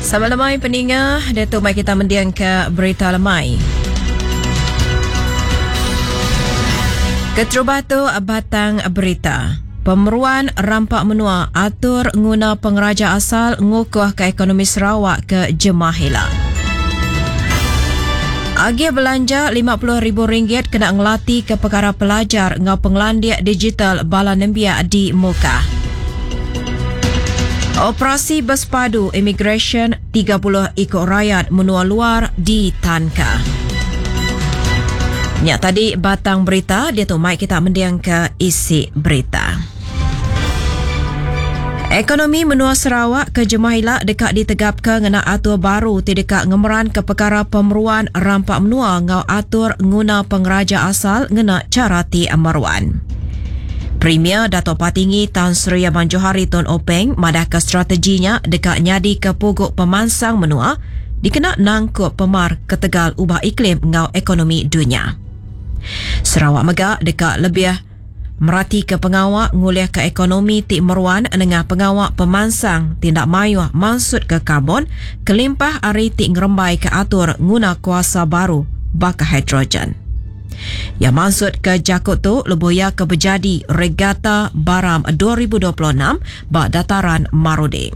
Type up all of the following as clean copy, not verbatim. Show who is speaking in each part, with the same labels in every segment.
Speaker 1: Selamat lemai peninga, Datuk Mai kita mendiang ke berita lemai. Keterubatu batang berita. Pemeruan rampak menua atur guna pengeraja asal ngukuh ke ekonomi Sarawak ke Jemahila. Agi belanja RM50,000 kena ngelatih ke perkara pelajar ngau penglandia digital Bala Nembia di Muka. Operasi Berspadu Immigration 30 ikut rakyat menua luar di Tanka. Nyak tadi batang berita, dia tu mai kita mendiang ke isi berita. Ekonomi menua Sarawak ke Jemahila dekat ditegapkan ngena atur baru dekat ngemeran ke perkara pemeruan rampak menua ngau atur nguna pengeraja asal ngena cara ti amaruan. Premier Dato' Patinggi Tan Sri Abang Johari Tun Openg madah ke strateginya dekat nyadi ke pogok pemansang menua dikena nangkup pemar ketegal ubah iklim ngau ekonomi dunia. Sarawak megak dekat lebih merati ke pengawak nguliah ke ekonomi ti meruan dengan pengawak pemansang tindak mayuh maksud ke karbon kelimpah ari ti ngerembai ke atur guna kuasa baru baka hidrogen. Yang maksud ke jakut tu lebuya ke berjadi regata Baram 2026 bak dataran Marode.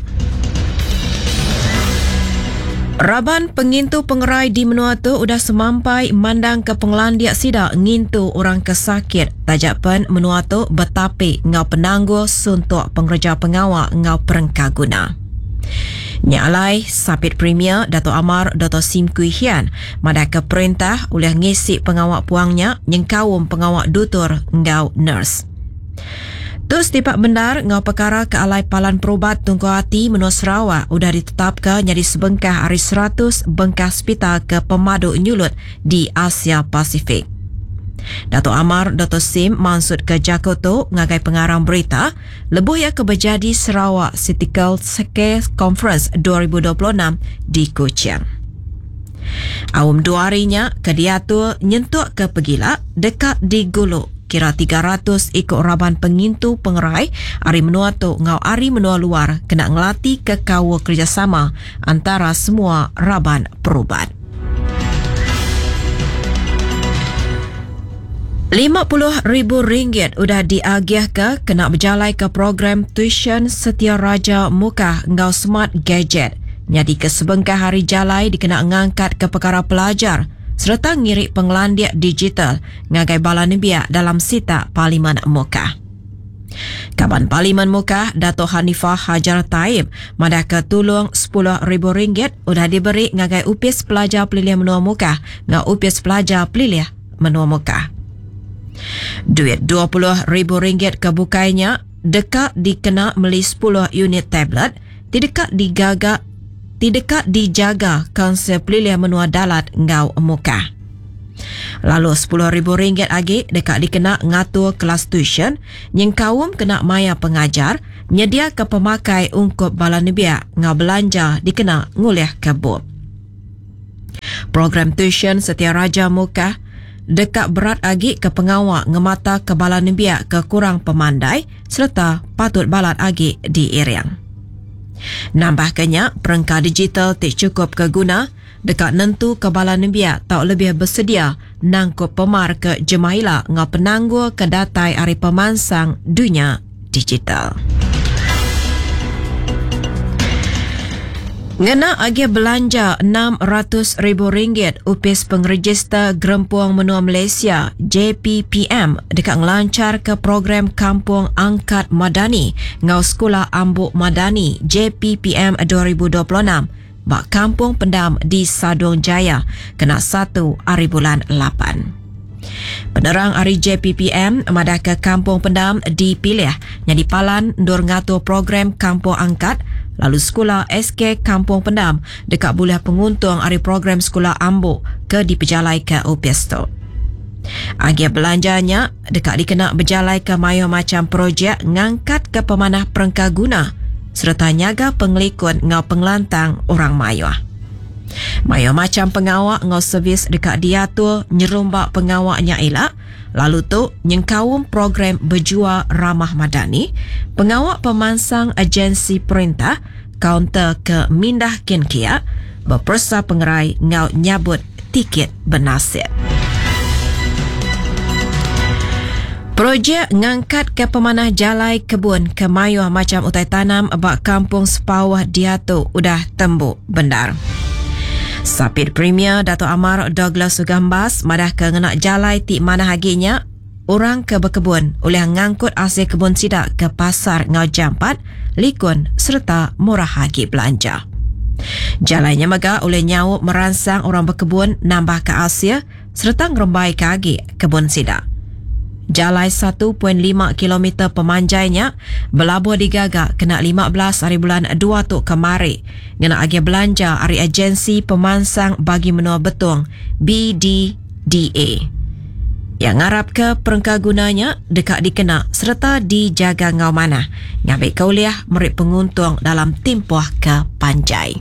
Speaker 1: Raban pengintu pengerai di menua tu udah semampai mandang ke penglandia sida ngintu orang kesakit. Tajapan menua tu bertapi ngau penangguh suntuk pengerja pengawak ngau perengkaguna. Nyalai Sapit Premier Dato' Amar Dato' Sim Kui Hian madah ke perintah oleh ngisi pengawak puangnya nyengkawum pengawak dutur ngau nurse. Tus Tipak Bendar ngau perkara ke alai palan perubat Tunku Hati menua Sarawak udah ditetapkan jadi sebengkah hari 100 bengkah hospital ke pemadu nyulut di Asia Pasifik. Dato' Amar Dato' Sim maksud ke Jakarta ngagai pengarang berita lebuh ya ke berjadi Sarawak Critical Care Conference 2026 di Kuching. Awam 2 harinya ke diatur nyentuk ke pegila dekat di Guluk. Kira 300 ikut raban pengintu pengerai ari menua tu ngau ari menua luar kena ngelatih ke kawa kerjasama antara semua raban perubat. RM50,000 udah diagih ke kena berjalai ke program tuition Setia Raja Muka ngau smart gadget. Jadi ke sebengkah hari jalai dikena ngangkat ke perkara pelajar serta ngirik penglandia digital ngagai Bala Nembia dalam sita Parlimen Muka. Kaban Parlimen Muka Dato' Hanifah Hajar Taib madah ke tulung RM10,000 udah diberi ngagai upis pelajar peliliah menua Muka ngau upis pelajar peliliah menua Muka. Duit RM20,000 kebukainya dekat dikena beli 10 unit tablet tidak dijaga konsep peliliah menua dalat ngau Muka. Lalu RM10,000 lagi dekat dikena ngatur kelas tuition nyengkawum kena maya pengajar nyedia ke pemakai ungkup Bala Nembia ngau belanja dikena nguliah ke bub. Program tuition Setia Raja Muka dekat berat lagi ke pengawak ngemata ke Bala Nembia ke kurang pemandai serta patut balat lagi di Iriang. Nambahkannya, perangkat digital tak cukup keguna dekat nentu ke Bala Nembia tak lebih bersedia nangkup pemar ke Jemahila ngau penangguh ke datai ari pemansang dunia digital. Ngena agi belanja RM600,000 upis pengregister Gerempuang Menua Malaysia JPPM dekat ngelancar ke program Kampung Angkat Madani ngau Sekolah Ambuk Madani JPPM 2026 bak Kampung Pendam di Sadong Jaya kena 1 hari bulan 8. Penerang hari JPPM madah ke Kampung Pendam dipilih jadi palan ndur ngatur program Kampung Angkat lalu sekolah SK Kampung Pendam dekat boleh penguntung hari program sekolah Ambuk ke dipejalai ke Upisto. Agi belanjanya dekat dikena berjalai ke mayo macam projek ngangkat ke pemanah perengkaguna serta nyaga pengelikun ngau pengelantang orang mayuh. Mayo macam pengawak ngau servis dekat diatur nyerumbak pengawaknya elak. Lalu tu nyengkawum program berjua ramah madani, pengawak pemansang agensi perintah kaunter ke mindah kin kia berpersa pengerai ngau nyabut tiket bernasib. Projek ngangkat ke pemanah jalai kebun ke mayuh macam utai tanam bak kampung sepawah Diato udah tembuk bendar. Sapit Premier Dato' Amar Douglas Sugambas madah ke ngenak jalai ti mana haginya orang ke berkebun oleh ngangkut hasil kebun sidak ke pasar ngau jampat, likun serta murah hagi belanja. Jalainya mega oleh nyawuk merangsang orang berkebun nambah ke hasil serta ngerembai ke hagi kebun sidak. Jalai 1.5 km pemanjainya berlabuh digagak kena 15 hari bulan 2 tu kemari ngena agi belanja hari agensi pemansang bagi menua betung BDDA yang ngarap ke perengka gunanya dekat dikena serta dijaga ngau mana ngambil kauliah merik penguntung dalam timpuah ke panjai.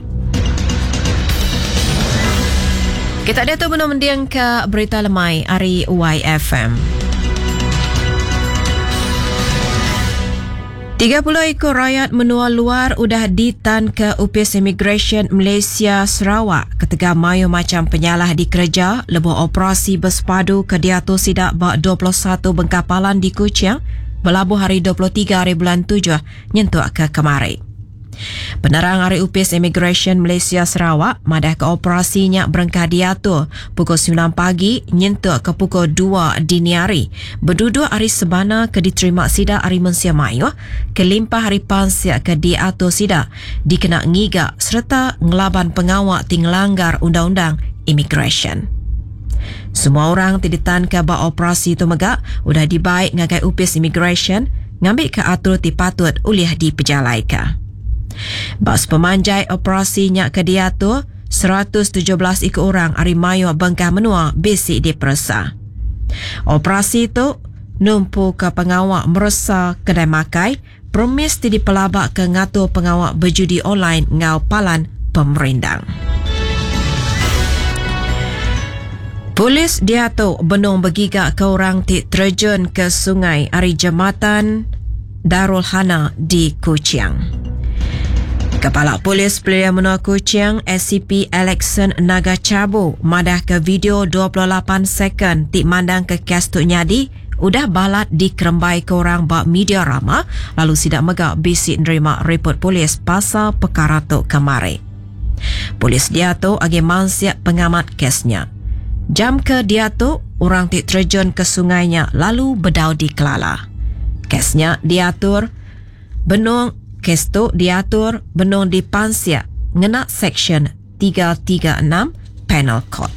Speaker 1: Kita ada tu benar mendiang ke berita lemai hari YFM. 30 ekor rakyat menua luar udah ditan ke Upis Immigration Malaysia Sarawak ketika mayu macam penyalah dikerja lebuh operasi bersepadu ke Diato Sidak bak 21 bengkapalan di Kuching berlabuh hari 23 hari bulan 7 nyentuh ke kemari. Penerang hari Upis Immigration Malaysia Sarawak madah ke operasinya berengkah Diato pukul 9 pagi nyentuh ke pukul 2 dini hari berduduk hari sebana ke diterima sidak hari Mensia Mayu kelimpah hari pansiak ke Diato Sidak dikena ngigak serta ngelaban pengawak tinglanggar undang-undang immigration. Semua orang tiditan ke bak operasi tu megak udah dibaik ngagai Upis Immigration ngambil ke atur ti patut uliah di pejalai ke. Bas pemanjai operasinya ke Diato 117 ikut orang hari mayu bengkah menua basic dipersa. Operasi itu numpu ke pengawak meresa kedai makai promis di pelabak ke ngatur pengawak berjudi online ngau palan pemerindang. Polis Diato benung bergigak ke orang terjun ke sungai hari Jambatan Darul Hana di Kuching. Kepala Polis Pilihan Menua Kuching SCP Alexon Nagacabu madah ke video 28 second tik mandang ke kes tu nyadi udah balat dikerembai ke orang bak media rama lalu sidak megak bisik nerima report polis pasal perkara tu kemari. Polis Diato agi mansiak pengamat kesnya. Jam ke Diato orang tik terjun ke sungainya lalu bedau di Kelala. Kesnya diatur benung kes tu diatur benung di pansia ngena Section 336 Penal Code.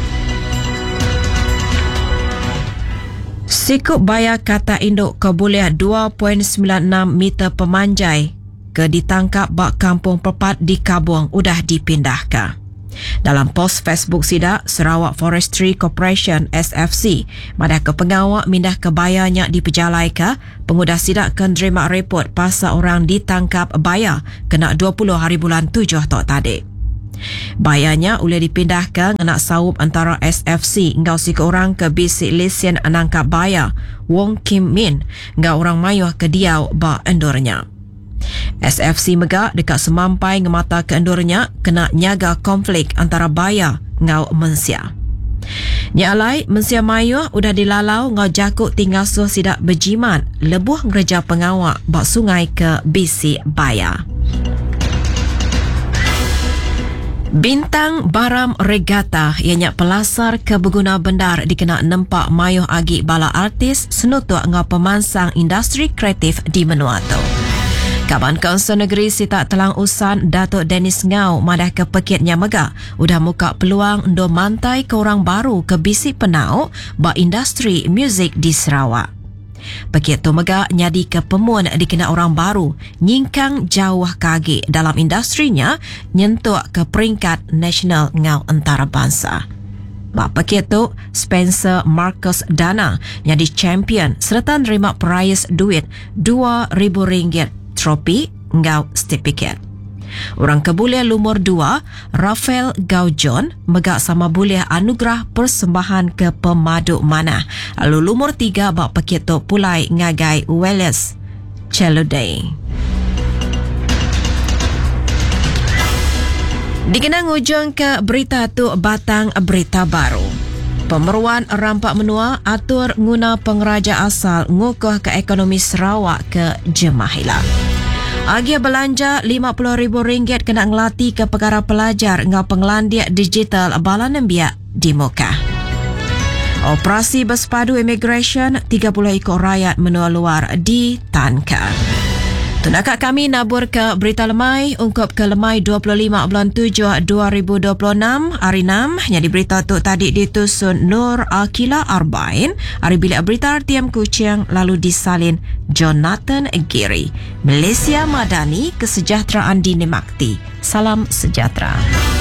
Speaker 1: Sikup bayar kata induk keboleh 2.96 meter pemanjai ke ditangkap bak kampung Perpat di Kabung udah dipindahkan. Dalam post Facebook Sidak, Sarawak Forestry Corporation SFC madah ke pengawak mindah ke bayarnya di pejalai ke pengudah Sidak kan terima report pasal orang ditangkap bayar kena 20 hari bulan 7 tok tadi. Bayarnya boleh dipindahkan nak saup antara SFC ngau si ke orang ke bisik lesen anangkap bayar Wong Kim Min ngau orang mayuh ke diau ba endornya. SFC megak dekat semampai ngemata ke endornya kena nyaga konflik antara bayar ngau Mensia. Nyalai Mensia Mayuh udah dilalau ngau jakuk tinggal suh sidak berjimat lebuh ngereja pengawak bak sungai ke bisik bayar. Bintang Baram Regata ianya pelasar ke berguna bendar dikena nempak mayuh agi bala artis senutuk ngau pemansang industri kreatif di Menua tu. Kaban Kaunsil Negeri Sitak Telang Usan Datuk Dennis Ngau madah ke pekitnya megak udah muka peluang ndo mantai ke orang baru ke bisik penau ba industri muzik di Sarawak. Pekit tu megak nyadi ke pemun dikena orang baru nyingkang jauh kagi dalam industrinya nyentuh ke peringkat nasional ngau antarabangsa. Bak pekit tu Spencer Marcus Dana nyadi champion serta nerima prize duit RM2,000 tropi ngau stipiket. Orang kebuliah lumur 2, Rafael Gaujon megak sama buliah anugerah persembahan ke pemadu mana. Lalu lumur 3 bak pekit tu pulai ngagai Wallace Cheluday. Dikenang ujung ke berita tu batang berita baru. Pemeruan rampak menua atur guna pengeraja asal ngukuh ke ekonomi Sarawak ke Jemahilah. Agia belanja RM50,000 kena ngelatih ke perkara pelajar ngau penglandia digital Bala Nembiak di Mekah. Operasi bersepadu immigration 30 ekor rakyat menua luar di Tanka. Tunakak kami nabur ke berita lemai ungkup ke lemai 25 bulan 7 2026 hari 6 yang diberita tu tadi ditusun Nur Akila Arbain hari bilik berita RTM Kuching lalu disalin Jonathan Giri. Malaysia Madani Kesejahteraan Dini Makti. Salam sejahtera.